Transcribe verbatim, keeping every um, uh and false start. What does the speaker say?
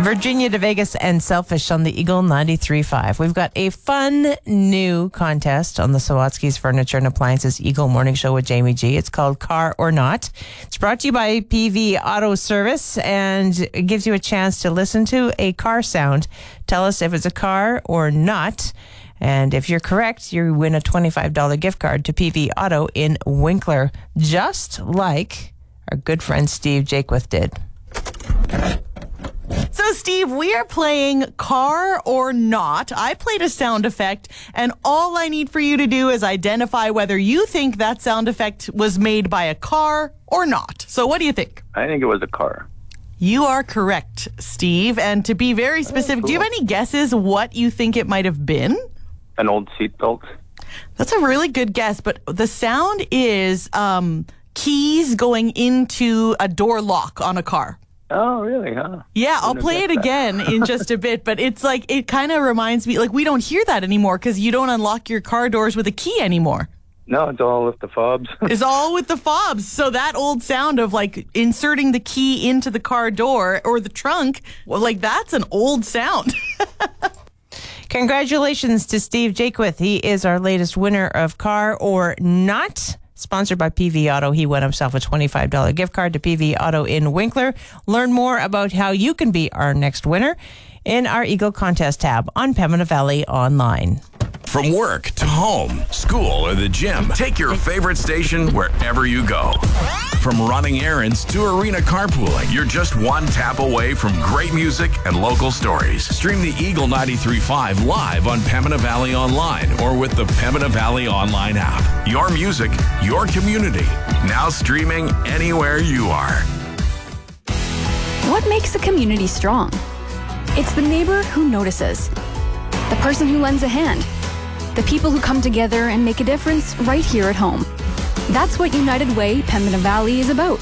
Virginia to Vegas and Selfish on the Eagle ninety-three point five. We've got a fun new contest on the Sawatsky's Furniture and Appliances Eagle Morning Show with Jamie G. It's called Car or Not. It's brought to you by P V Auto Service, and it gives you a chance to listen to a car sound. Tell us if it's a car or not. And if you're correct, you win a twenty-five dollars gift card to P V Auto in Winkler, just like our good friend Steve Jakewith did. So, Steve, we are playing Car or Not. I played a sound effect, and all I need for you to do is identify whether you think that sound effect was made by a car or not. So what do you think? I think it was a car. You are correct, Steve. And to be very specific, oh, cool. Do you have any guesses what you think it might have been? An old seatbelt. That's a really good guess, but the sound is um, keys going into a door lock on a car. Oh, really, huh? Yeah, I'll play it again in just a bit, but it's like, it kind of reminds me, like, we don't hear that anymore because you don't unlock your car doors with a key anymore. No, it's all with the fobs. It's all with the fobs. So that old sound of, like, inserting the key into the car door or the trunk, well, like, that's an old sound. Congratulations to Steve Jakewith. He is our latest winner of Car or Not. Sponsored by P V Auto. He won himself a twenty-five dollars gift card to P V Auto in Winkler. Learn more about how you can be our next winner in our Eagle Contest tab on Pembina Valley Online. From work to home, school, or the gym, take your favorite station wherever you go. From running errands to arena carpooling, you're just one tap away from great music and local stories. Stream the Eagle ninety-three point five live on Pembina Valley Online or with the Pembina Valley Online app. Your music, your community. Now streaming anywhere you are. What makes a community strong? It's the neighbor who notices, the person who lends a hand, the people who come together and make a difference right here at home. That's what United Way Pembina Valley is about.